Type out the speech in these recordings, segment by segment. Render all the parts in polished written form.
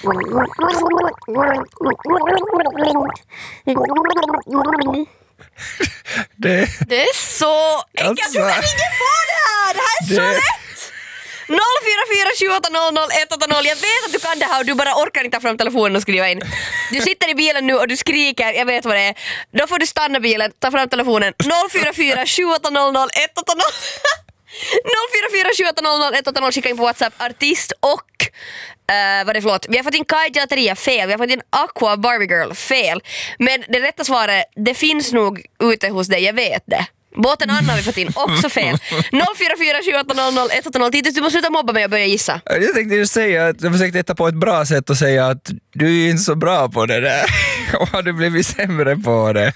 Det är så enkelt. Jag tror jag ringer på det här. Det här är så lätt. 044 Jag vet att du kan det här och du bara orkar inte ta fram telefonen och skriva in. Du sitter i bilen nu och du skriker, jag vet vad det är. Då får du stanna bilen, ta fram telefonen. 044 780 180 skicka in på WhatsApp artist och vi har fått in Kai Gelateria, fel. Vi har fått in Aqua Barbie Girl, fel. Men det rätta svaret, det finns nog ute hos dig, jag vet det. Båten Anna har vi fått in, också fel. 044 780 180. Titus, du måste sluta mobba mig och börja gissa. Jag tänkte ju säga att jag försökte hitta på ett bra sätt och säga att du är inte så bra på det där. Och har du blivit sämre på det?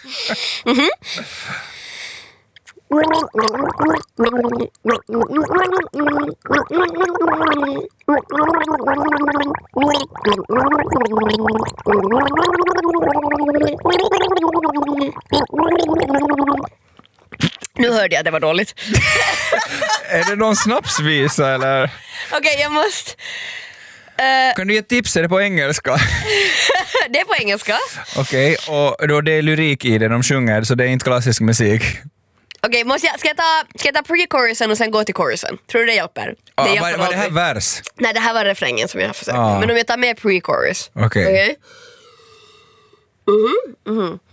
Nu hörde jag att det var dåligt. Är det någon snapsvisa eller? Okej, jag måste... Kan du ge tips? Är det på engelska? Det är på engelska. Okej, och då det är lyrik i det de sjunger, så det är inte klassisk musik. Okej, ska jag ta pre-chorusen och sen gå till chorusen? Tror du det hjälper? Var det här vers? Nej, det här var refrängen som jag har försökt. Men om jag tar med pre-chorus. Okej.